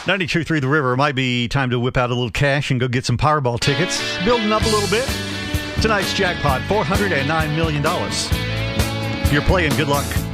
92.3 The River. Might be time to whip out a little cash and go get some Powerball tickets. Building up a little bit. Tonight's jackpot, $409 million. If you're playing, good luck.